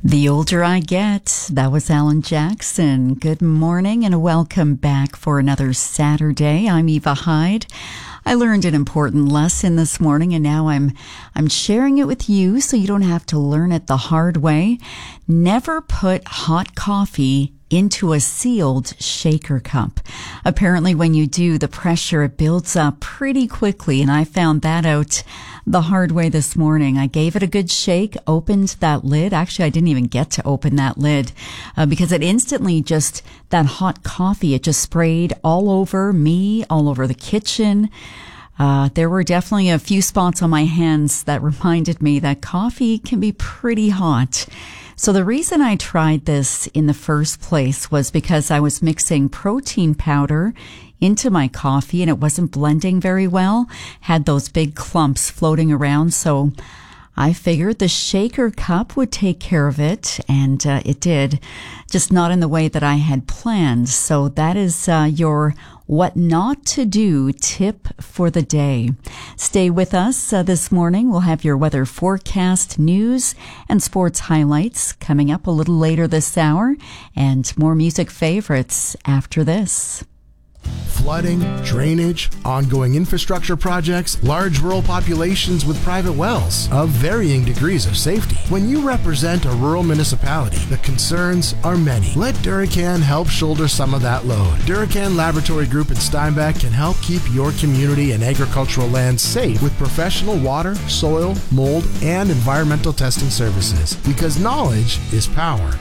The older I get, that was Alan Jackson. Good morning and welcome back for another Saturday. I'm Eva Hyde. I learned an important lesson this morning and now I'm sharing it with you so you don't have to learn it the hard way. Never put hot coffee into a sealed shaker cup. Apparently when you do, the pressure builds up pretty quickly, and I found that out the hard way this morning. I gave it a good shake, opened that lid. Actually, I didn't even get to open that lid because it instantly that hot coffee, it just sprayed all over me, all over the kitchen. There were definitely a few spots on my hands that reminded me that coffee can be pretty hot. So the reason I tried this in the first place was because I was mixing protein powder into my coffee and it wasn't blending very well, had those big clumps floating around. So I figured the shaker cup would take care of it, and it did, just not in the way that I had planned. So that is your what not to do tip for the day. Stay with us this morning. We'll have your weather forecast, news, and sports highlights coming up a little later this hour, and more music favorites after this. Flooding, drainage, ongoing infrastructure projects, large rural populations with private wells of varying degrees of safety. When you represent a rural municipality, the concerns are many. Let Duracan help shoulder some of that load. Duracan Laboratory Group in Steinbach can help keep your community and agricultural lands safe with professional water, soil, mold, and environmental testing services. Because knowledge is power.